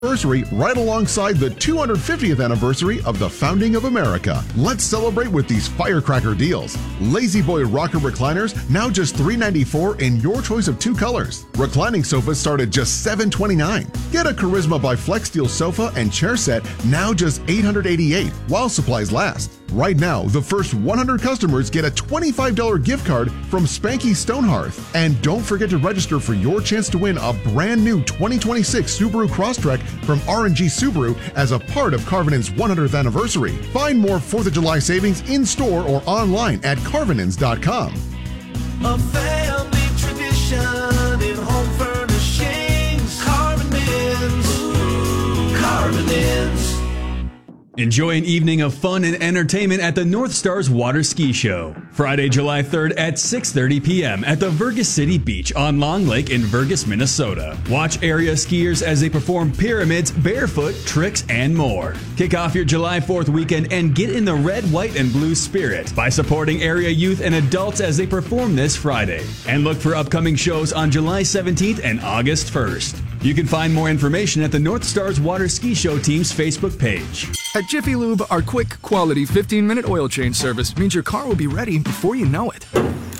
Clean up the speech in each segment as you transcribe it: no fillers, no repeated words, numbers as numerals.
anniversary right alongside the 250th anniversary of the founding of America. Let's celebrate with these firecracker deals. Lazy Boy rocker recliners, now just $394 in your choice of 2 colors. Reclining sofas start at just $729. Get a Charisma by FlexSteel sofa and chair set, now just $888 while supplies last. Right now, the first 100 customers get a $25 gift card from Spanky Stonehearth. And don't forget to register for your chance to win a brand new 2026 Subaru Crosstrek from R&G Subaru as a part of Carvinen's 100th anniversary. Find more 4th of July savings in store or online at carvinens.com. A family tradition in home furnishings. Carvinens. Carvinens. Enjoy an evening of fun and entertainment at the North Stars Water Ski Show. Friday, July 3rd at 6:30 p.m. at the Vergas City Beach on Long Lake in Vergas, Minnesota. Watch area skiers as they perform pyramids, barefoot, tricks, and more. Kick off your July 4th weekend and get in the red, white, and blue spirit by supporting area youth and adults as they perform this Friday. And look for upcoming shows on July 17th and August 1st. You can find more information at the North Stars Water Ski Show team's Facebook page. At Jiffy Lube, our quick, quality 15-minute oil change service means your car will be ready before you know it.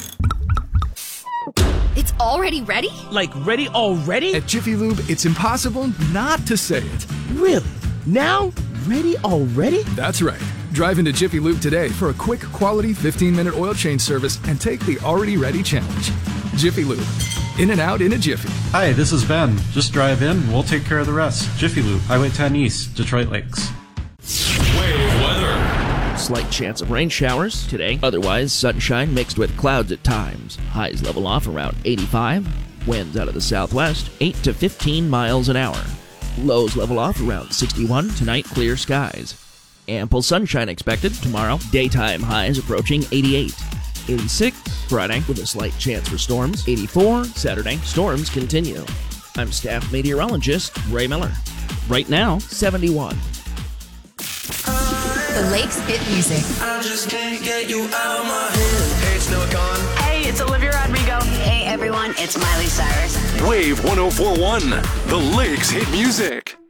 It's already ready? Like ready already? At Jiffy Lube, it's impossible not to say it. Really? Now? Ready already? That's right. Drive into Jiffy Lube today for a quick, quality 15-minute oil change service and take the Already Ready challenge. Jiffy Lube. In and out in a jiffy. Hi, this is Ben. Just drive in, we'll take care of the rest. Jiffy Lube, Highway 10 East, Detroit Lakes. Wave weather. Slight chance of rain showers today. Otherwise, sunshine mixed with clouds at times. Highs level off around 85. Winds out of the southwest, 8 to 15 miles an hour. Lows level off around 61. Tonight, clear skies. Ample sunshine expected tomorrow. Daytime highs approaching 88. 86 Friday with a slight chance for storms. 84 Saturday. Storms continue. I'm staff meteorologist Ray Miller. Right now, 71. The Lakes Hit Music. I just can't get you out of my head. Hey, it's Noah Kahan. Hey, it's Olivia Rodrigo. Hey everyone, it's Miley Cyrus. Wave 104.1, the Lakes Hit Music.